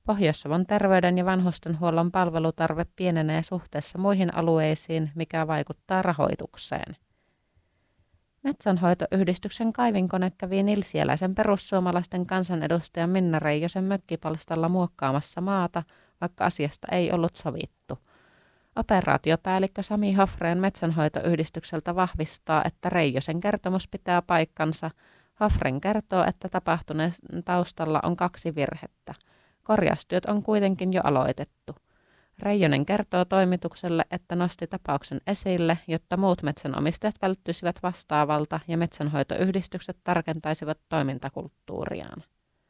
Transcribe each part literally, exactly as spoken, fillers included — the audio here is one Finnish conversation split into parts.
Pohjois-Savon terveyden- ja vanhustenhuollon palvelutarve pienenee suhteessa muihin alueisiin, mikä vaikuttaa rahoitukseen. Metsänhoitoyhdistyksen kaivinkone kävi nilsiäläisen perussuomalaisten kansanedustajan Minna Reijosen mökkipalstalla muokkaamassa maata, vaikka asiasta ei ollut sovittu. Operaatiopäällikkö Sami Hofreen metsänhoitoyhdistykseltä vahvistaa, että Reijosen kertomus pitää paikkansa. Hofren kertoo, että tapahtuneen taustalla on kaksi virhettä. Korjaustyöt on kuitenkin jo aloitettu. Reijonen kertoo toimitukselle, että nosti tapauksen esille, jotta muut metsänomistajat välttyisivät vastaavalta ja metsänhoitoyhdistykset tarkentaisivat toimintakulttuuriaan.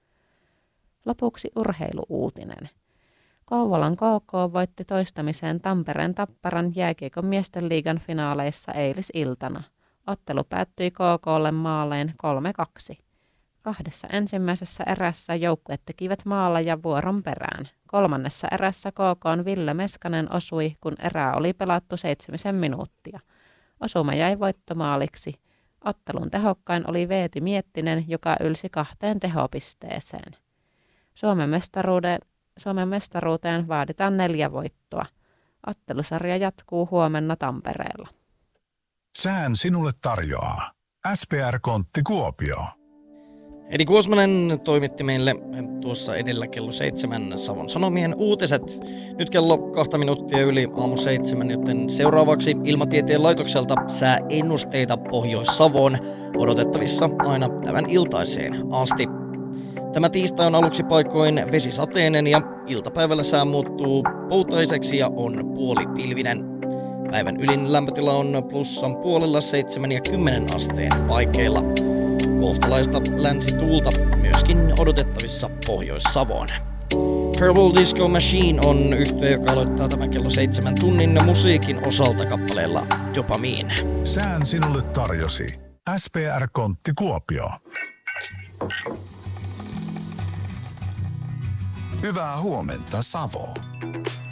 Lopuksi urheiluuutinen. Kouvolan K K voitti toistamiseen Tampereen Tapparan jääkiekon miesten liigan finaaleissa eilisiltana. Ottelu päättyi K K:lle maalein kolme kaksi. Kahdessa ensimmäisessä erässä joukkueet tekivät maaleja vuoron perään. Kolmannessa erässä K K:n Ville Meskanen osui, kun erää oli pelattu seitsemisen minuuttia. Osuma jäi voittomaaliksi. Ottelun tehokkain oli Veeti Miettinen, joka ylsi kahteen tehopisteeseen. Suomen mestaruuteen, Suomen mestaruuteen vaaditaan neljä voittoa. Ottelusarja jatkuu huomenna Tampereella. Sään sinulle tarjoaa S P R-kontti Kuopio. Edi Kuosmanen toimitti meille tuossa edellä kello seitsemän Savon Sanomien uutiset. Nyt kello kahta minuuttia yli aamu seitsemän, joten seuraavaksi Ilmatieteen laitokselta sääennusteita Pohjois-Savoon odotettavissa aina tämän iltaiseen asti. Tämä tiistai on aluksi paikoin vesisateinen ja iltapäivällä sää muuttuu poutaiseksi ja on puolipilvinen. Päivän ylin lämpötila on plussan puolella seitsemän ja kymmenen asteen paikkeilla. Kohtalaista länsituulta myöskin odotettavissa Pohjois-Savoon. Purple Disco Machine on yhtye, joka aloittaa tämän kello seitsemän tunnin musiikin osalta kappaleella Dopamine. Sään sinulle tarjosi S P R-kontti Kuopio. Hyvää huomenta Savo.